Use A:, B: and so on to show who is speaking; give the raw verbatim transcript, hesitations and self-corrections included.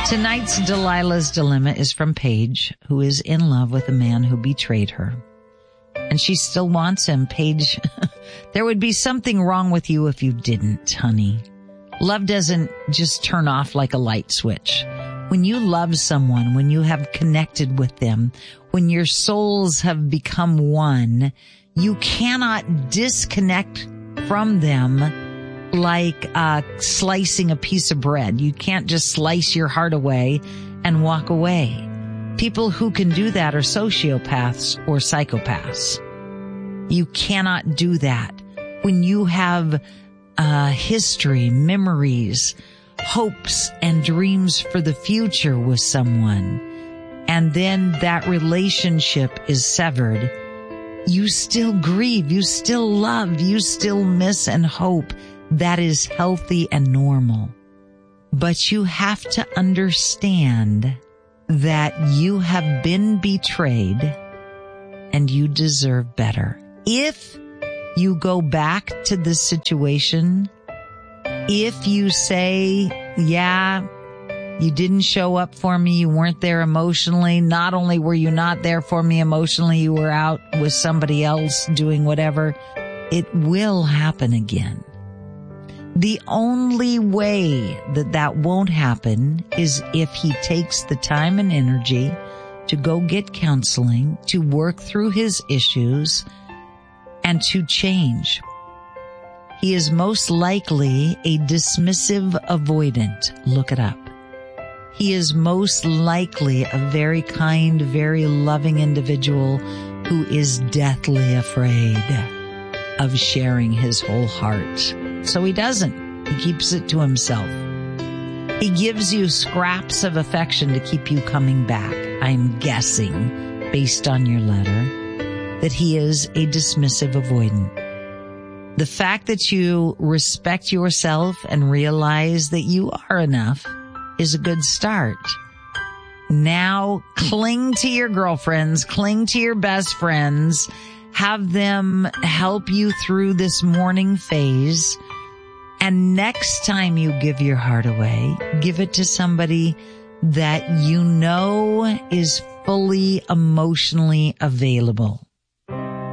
A: Tonight's Delilah's Dilemma is from Paige, who is in love with a man who betrayed her. And she still wants him. Paige, there would be something wrong with you if you didn't, honey. Love doesn't just turn off like a light switch. When you love someone, when you have connected with them, when your souls have become one, you cannot disconnect from them like uh, slicing a piece of bread. You can't just slice your heart away and walk away. People who can do that are sociopaths or psychopaths. You cannot do that. When you have uh, history, memories, hopes, and dreams for the future with someone, and then that relationship is severed, you still grieve, you still love, you still miss and hope. That is healthy and normal. But you have to understand that you have been betrayed and you deserve better. If you go back to this situation, if you say, yeah, you didn't show up for me, you weren't there emotionally, not only were you not there for me emotionally, you were out with somebody else doing whatever, it will happen again. The only way that that won't happen is if he takes the time and energy to go get counseling, to work through his issues, and to change. He is most likely a dismissive avoidant. Look it up. He is most likely a very kind, very loving individual who is deathly afraid of sharing his whole heart. So he doesn't. He keeps it to himself. He gives you scraps of affection to keep you coming back. I'm guessing, based on your letter, that he is a dismissive avoidant. The fact that you respect yourself and realize that you are enough is a good start. Now cling to your girlfriends, cling to your best friends, have them help you through this mourning phase. And next time you give your heart away, give it to somebody that you know is fully emotionally available.